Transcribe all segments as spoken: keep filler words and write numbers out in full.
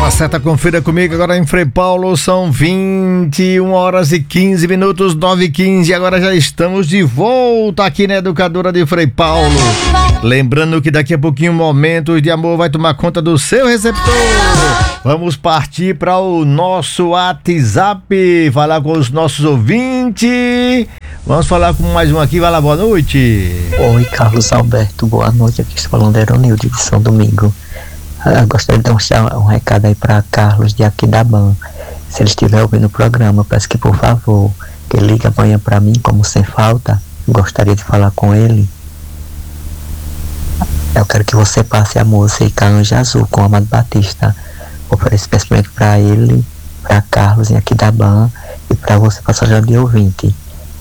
Tá certa, confira comigo agora em Frei Paulo, são vinte e uma horas e quinze minutos, nove e quinze, agora já estamos de volta aqui na Educadora de Frei Paulo. Lembrando que daqui a pouquinho Momentos de Amor vai tomar conta do seu receptor. Vamos partir para o nosso WhatsApp, falar com os nossos ouvintes. Vamos falar com mais um aqui, vai lá, boa noite. Oi, Carlos Alberto, boa noite, aqui está falando Eronildo de São Domingo. Eu gostaria de dar um, um recado aí para Carlos de Aquidabã. Se ele estiver ouvindo o programa, eu peço que, por favor, que ele ligue amanhã para mim, como sem falta. Eu gostaria de falar com ele. Eu quero que você passe a música Anja Azul com Amado Batista. Ofereço especialmente para ele, para Carlos em Aquidabã e para você, passageiro de ouvinte.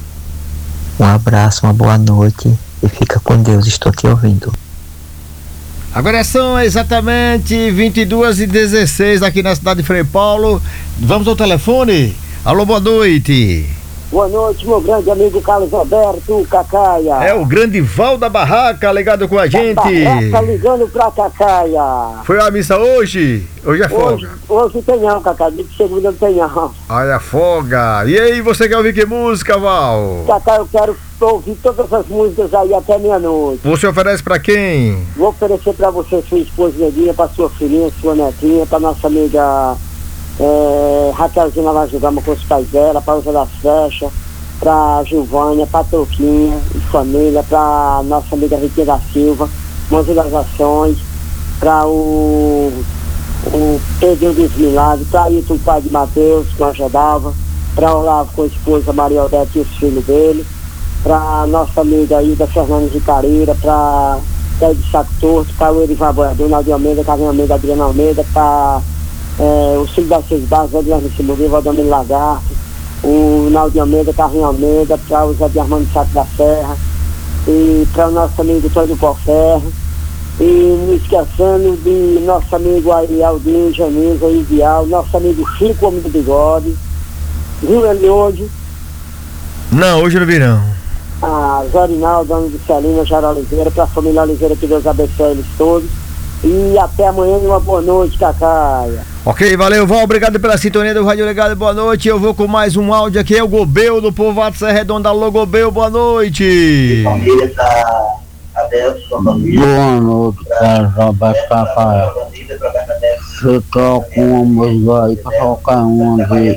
Um abraço, uma boa noite e fica com Deus, estou te ouvindo. Agora são exatamente vinte e duas e dezesseis aqui na cidade de Frei Paulo. Vamos ao telefone. Alô, boa noite. Boa noite, meu grande amigo Carlos Alberto Cacaia. É o grande Val da Barraca ligado com a gente. Barraca ligando pra Cacaia. Foi a missa hoje? Hoje é folga. Hoje, hoje tem não, Cacaia. De segunda não tem não. Olha, folga. E aí, você quer ouvir que música, Val? Cacaia, eu quero ouvir todas as músicas aí até meia-noite. Você oferece pra quem? Vou oferecer pra você, sua esposa Neguinha, pra sua filhinha, sua netinha, pra nossa amiga é, Raquelzinha Lajugama com os pais dela, pra Usa das Flechas, pra Gilvânia, pra Troquinha e família, pra nossa amiga Riquinha da Silva, Mãos das Ações, pra o, o Pedro dos Milagres, pra Ailton, pai de Mateus, com a Jodava, pra Olavo com a esposa Maria Odete e os filhos dele, para nossa amiga Ida Fernandes de Careira, para Ted de Saco Torto, para o Erivan Boiador, Naldo Almeida, Carlinhos Almeida, Adriana Almeida, para é, o Silvio das Seis Barras, Adriano Simulê, Valdomiro Lagarto, o Naldo Almeida, Carlinhos Almeida, para o Zé de Armando Saco da Serra, e para o nosso amigo Tony Porferro, e não esquecendo de nosso amigo aí, Aldinho, Janisa, Ideal, nosso amigo Chico, Homem do Bigode, viu ele hoje? Não, hoje não vi não. A Zorinal, dono de Celina, Jara Oliveira, para a família Oliveira, que Deus abençoe eles todos. E até amanhã e uma boa noite, Cacaia. Ok, valeu, Val, obrigado pela sintonia do Rádio Legado, boa noite. Eu vou com mais um áudio aqui, é o Gobel do Povoado Serra Redonda. Alô, Gobel, boa noite. Família tá Adeus, sua família. Boa noite, Carlos Alberto Cacaia. Você toca uma música aí pra tocar uma de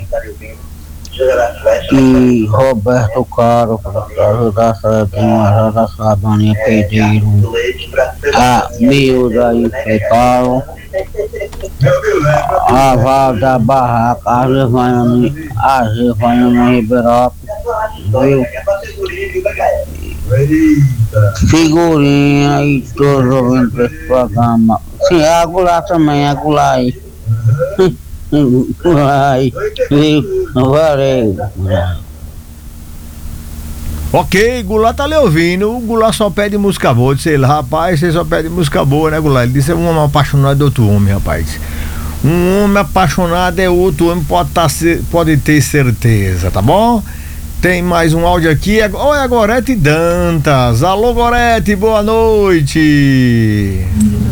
e Roberto Caro para ajudar a Cezinha, a Sabaninha pediram a miúda aí fetal, a Val da Barraca, a Rivaiana, a Rivaiana Ribeirapes, viu? Figurinha e todos ouvindo esse programa. Sim, é a Goulart também, a Goulart aí. Vai, valeu. Ok, Goulart tá lhe ouvindo. O Goulart só pede música boa. Disse ele, rapaz, você só pede música boa, né, Goulart? Ele disse: é um homem apaixonado de outro homem, rapaz. Um homem apaixonado é outro homem, pode, tá, pode ter certeza, tá bom? Tem mais um áudio aqui. Oi, a Gorete Dantas. Alô, Gorete, boa noite.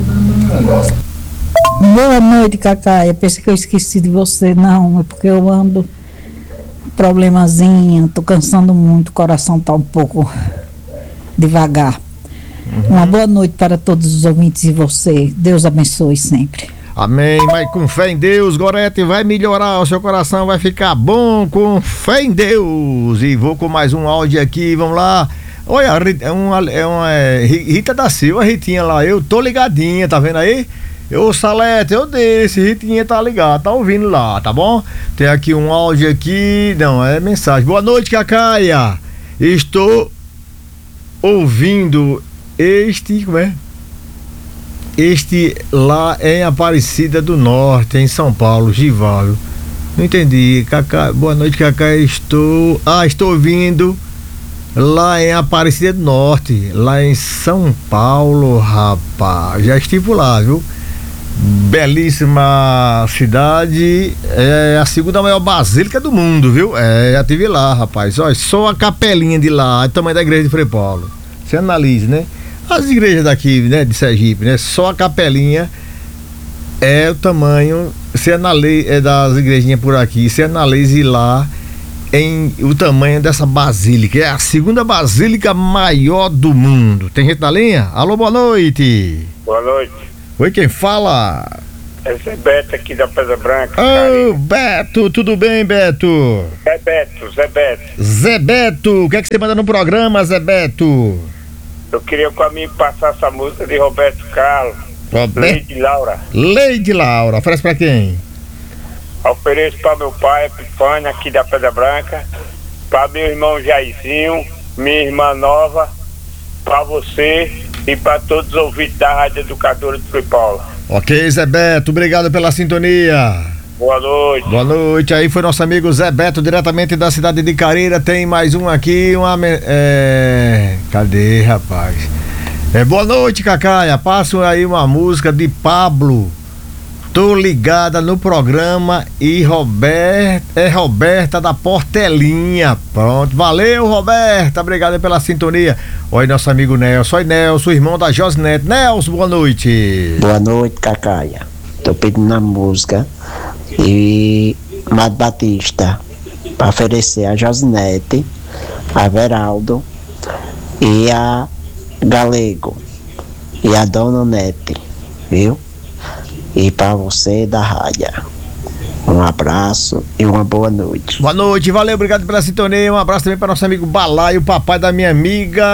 Boa noite, Cacaia. Pensei que eu esqueci de você. Não, é porque eu ando problemazinho, tô cansando muito, o coração tá um pouco devagar. Uhum. Uma boa noite para todos os ouvintes e você. Deus abençoe sempre. Amém. Vai com fé em Deus, Gorete, vai melhorar, o seu coração vai ficar bom com fé em Deus. E vou com mais um áudio aqui, vamos lá. Olha, é uma, é uma é, Rita da Silva, Ritinha lá, eu tô ligadinha, tá vendo aí? Ô Salete, eu desse, Ritinha tá ligado, tá ouvindo lá, tá bom? Tem aqui um áudio aqui, não, é mensagem. Boa noite, Cacaia. Estou ouvindo este, como é? Este lá em Aparecida do Norte, em São Paulo, Givaldo. Não entendi, Cacaia. Boa noite, Cacaia. Estou, ah, estou ouvindo lá em Aparecida do Norte, lá em São Paulo, rapaz. Já estive lá, viu? Belíssima cidade, é a segunda maior basílica do mundo, viu? É, já tive lá, rapaz. Olha, só a capelinha de lá, é o tamanho da igreja de Frei Paulo. Você analise, né? As igrejas daqui, né, de Sergipe, né? Só a capelinha é o tamanho você analisa, é das igrejinhas por aqui, você analise lá em o tamanho dessa basílica. É a segunda basílica maior do mundo. Tem gente na linha? Alô, boa noite. Boa noite. Oi, quem fala? É Zé Beto aqui da Pedra Branca. Ô, oh, Beto, tudo bem, Beto? Zé Beto, Zé Beto. Zé Beto, o que é que você manda no programa, Zé Beto? Eu queria com a mim passar essa música de Roberto Carlos. Roberto? Leide Laura. Leide Laura, oferece pra quem? Ofereço para meu pai, Epifânia, aqui da Pedra Branca, para meu irmão Jairzinho, minha irmã nova, para você e para todos os ouvintes da Rádio Educadora de Frei Paulo. Ok, Zé Beto, obrigado pela sintonia. Boa noite. Boa noite, aí foi nosso amigo Zé Beto, diretamente da cidade de Careira. Tem mais um aqui, uma... É... Cadê, rapaz? É, boa noite, Cacaia, passa aí uma música de Pablo. Tô ligada no programa e Roberta, é Roberta da Portelinha. Pronto, valeu, Roberta, obrigado pela sintonia. Oi, nosso amigo Nelson. Oi, Nelson, irmão da Josnete. Nelson, boa noite. Boa noite, Cacaia. Tô pedindo a música e Mato Batista para oferecer a Josnete, a Veraldo e a Galego e a Dona Nete, viu? E para você da rádio, um abraço e uma boa noite. Boa noite, valeu, obrigado pela sintonia. Um abraço também para nosso amigo Balaio, papai da minha amiga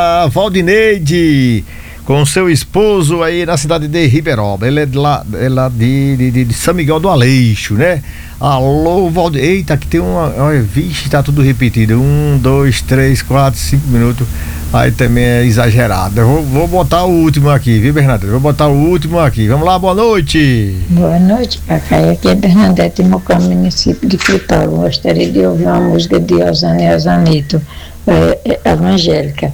Valdineide, com seu esposo aí na cidade de Ribeirão. Ele é de lá, é lá de, de, de São Miguel do Aleixo, né? Alô, Valdir. Eita, aqui tem uma. Olha, vixe, tá tudo repetido. Um, dois, três, quatro, cinco minutos. Aí também é exagerado. Eu vou, vou botar o último aqui, viu, Bernadette? Vou botar o último aqui. Vamos lá, boa noite. Boa noite, Cacai. Aqui é Bernadette Mocão, município de Frei Paulo. Gostaria de ouvir uma música de Osana e Osanito, é, é, evangélica.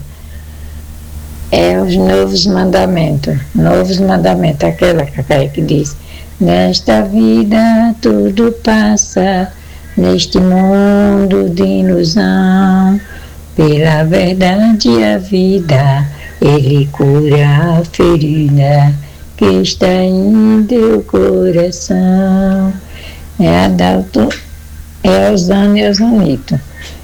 É os novos mandamentos. Novos mandamentos, aquela, Cacai, que diz: nesta vida tudo passa, neste mundo de ilusão. Pela verdade a vida, ele cura a ferida que está em teu coração. É Adalto, é Osana e Osanito,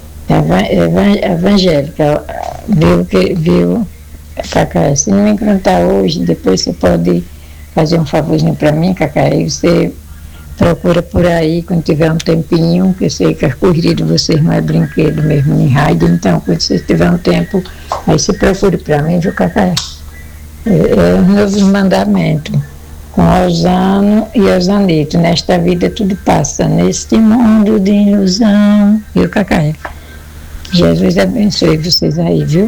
evangélica. Viu que viu, Cacá? Se não me encontrar hoje, depois você pode fazer um favorzinho para mim, Cacá. Aí você procura por aí quando tiver um tempinho, que eu sei que a corrida de vocês não é brinquedo mesmo em rádio, então quando você tiver um tempo, aí você procura para mim, viu, Cacá? É, é os novos mandamentos, com Osano e Osanito. Nesta vida tudo passa, neste mundo de ilusão, viu, Cacá? Jesus abençoe vocês aí, viu?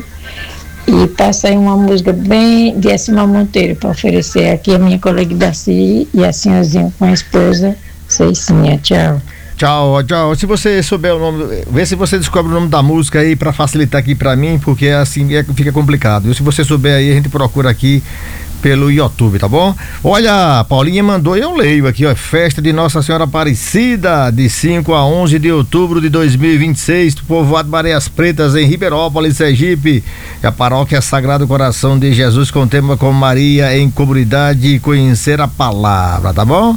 E passa aí uma música bem de Acima Monteiro para oferecer aqui a minha colega Daci e a senhorzinha com a esposa Ceicinha. Tchau. Tchau, tchau. Se você souber o nome, vê se você descobre o nome da música aí para facilitar aqui para mim, porque assim é, fica complicado. Se você souber aí, a gente procura aqui pelo YouTube, tá bom? Olha, a Paulinha mandou e eu leio aqui, ó, festa de Nossa Senhora Aparecida, de cinco a onze de outubro de dois mil e vinte e seis, do povoado Mareias Pretas, em Ribeirópolis, Sergipe. A paróquia Sagrado Coração de Jesus contempla com Maria em comunidade e conhecer a palavra, tá bom?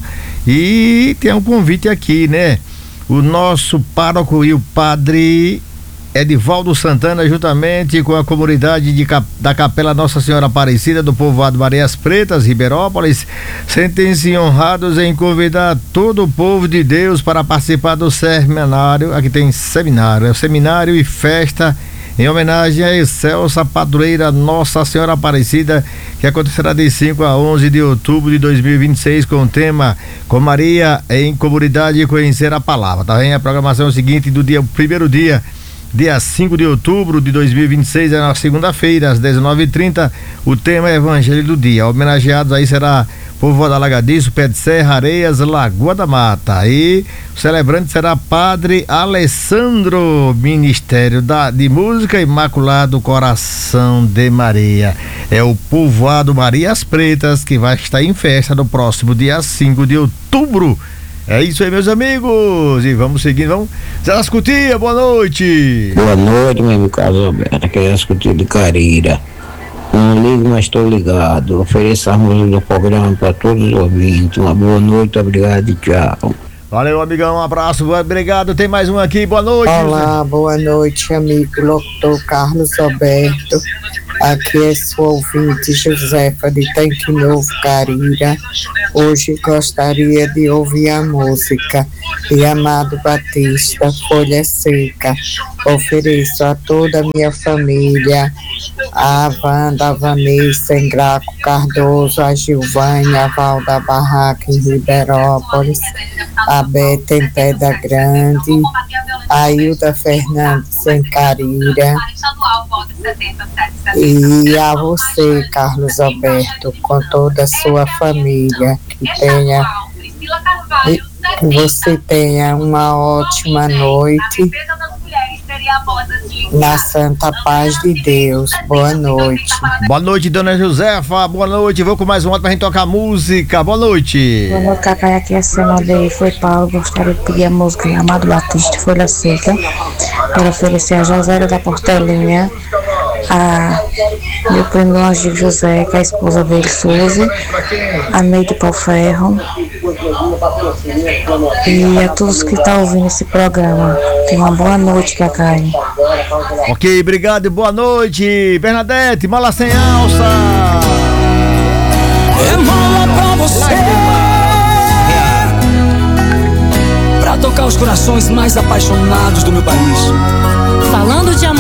E tem um convite aqui, né? O nosso pároco e o padre Edivaldo Santana, juntamente com a comunidade de, da Capela Nossa Senhora Aparecida do povoado Mareias Pretas, Ribeirópolis, sentem-se honrados em convidar todo o povo de Deus para participar do seminário. Aqui tem seminário, é o seminário e festa em homenagem à excelsa padroeira Nossa Senhora Aparecida, que acontecerá de cinco a onze de outubro de dois mil e vinte e seis, com o tema Com Maria em Comunidade e Conhecer a Palavra. Tá vendo? A programação é o seguinte: do dia, primeiro dia, dia cinco de outubro de dois mil e vinte e seis, é na segunda-feira, às dezenove e trinta. O tema é Evangelho do Dia. Homenageados aí será Povoado Alagadiço, Pé de Serra, Areias, Lagoa da Mata. E o celebrante será Padre Alessandro, Ministério da, de Música Imaculado Coração de Maria. É o povoado Marias Pretas que vai estar em festa no próximo dia cinco de outubro. É isso aí, meus amigos, e vamos seguindo, vamos. Zé Escutia, boa noite. Boa noite, meu amigo Carlos Alberto, aqui é Escutia de Careira. Não ligo, mas estou ligado. Ofereço a música do programa para todos os ouvintes. Uma boa noite, obrigado e tchau. Valeu, amigão, um abraço, obrigado. Tem mais um aqui, boa noite. Olá, boa noite, amigo locutor Carlos Alberto. Aqui é sua ouvinte Josefa de Tanque Novo, Carira. Hoje gostaria de ouvir a música de Amado Batista, Folha Seca. Ofereço a toda a minha família, a Wanda, a Vanessa em Graco Cardoso, a Gilvânia, a Valda Barraca em Riberópolis, a Beta em Pedra Grande, a Hilda Fernandes em Carira, e a você, Carlos Alberto, com toda a sua família, que tenha, que você tenha uma ótima noite na santa paz de Deus. Boa noite. Boa noite, dona Josefa, boa noite. Vou com mais um outro pra gente tocar música. Boa noite. Boa noite, Cacai. Aqui é a Sema de Foi Paulo. Gostaria de pedir a música de Amado Batista, Folha Seca, para oferecer a Josélia da Portelinha, a meu primo Anjo José, que é a esposa dele, Suzy, a Neide Palferro e a todos que estão ouvindo esse programa. Tenha uma boa noite, Cacai. Ok, obrigado e boa noite. Bernadette, Mola Sem Alça. É mola pra você, pra tocar os corações mais apaixonados do meu país. Falando de amor.